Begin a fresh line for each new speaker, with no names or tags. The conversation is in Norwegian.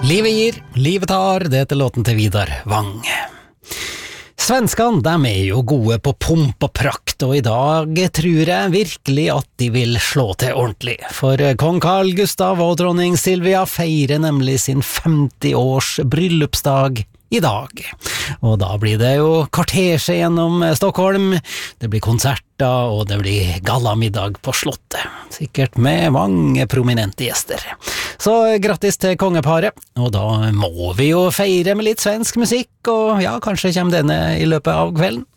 Livet gir, livet tar, det heter låten til Vidar Wang. Svenskene, de jo gode på pomp og prakt, og i dag tror jeg virkelig at de vil slå til ordentlig. For kong Carl Gustav og dronning Silvia feirer nemlig sin 50-års bryllupsdag i dag. Og da blir det jo kortesje gjennom Stockholm, det blir konserter og det blir gallamiddag på slottet. Sikkert med mange prominente gjester. Så grattis til kongeparet, og da må vi jo feire med litt svensk musikk, og ja, kanskje kommer denne i løpet av kvelden.